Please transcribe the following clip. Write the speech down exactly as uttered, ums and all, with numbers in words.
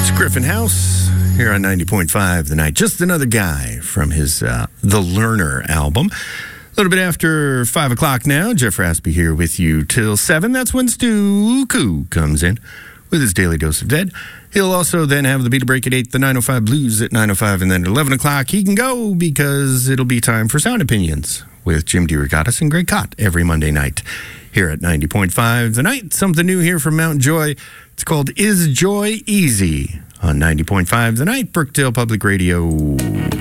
Griffin House here on ninety point five The Night. Just another guy from his uh, The Learner album. A little bit after five o'clock now. Jeff Raspy here with you till seven. That's when Stu Koo comes in with his daily dose of dead. He'll also then have the Beat a Break at eight, the nine oh five Blues at nine oh five, and then at eleven o'clock he can go because it'll be time for Sound Opinions with Jim DeRogatis and Greg Cott every Monday night here at ninety point five The Night. Something new here from Mount Joy. It's called Is Joy Easy on ninety point five The Night, Brookdale Public Radio.